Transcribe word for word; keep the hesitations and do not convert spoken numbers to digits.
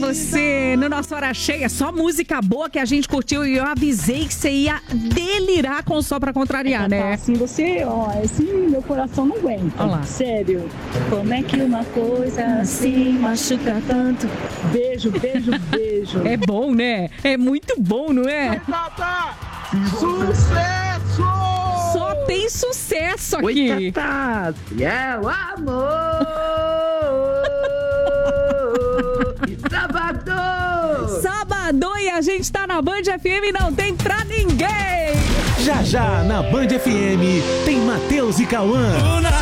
você no nosso Hora Cheia. Só música boa que a gente curtiu e eu avisei que você ia delirar com o Só Pra Contrariar, né? Assim, você, ó, assim, meu coração não aguenta. Olá. Sério. Como é que uma coisa assim machuca tanto? Beijo, beijo, beijo. É bom, né? É muito bom, não é? Sucesso! Só tem sucesso aqui. Oi, Tatá! É o amor! Sábado! Sábado e a gente tá na Band F M, não tem pra ninguém! Já já na Band F M tem Matheus e Cauã.